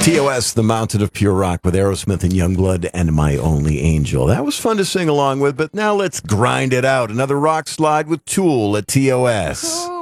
TOS, The Mountain of Pure Rock with Aerosmith and Youngblood and My Only Angel. That was fun to sing along with, but now let's grind it out. Another rock slide with Tool at TOS.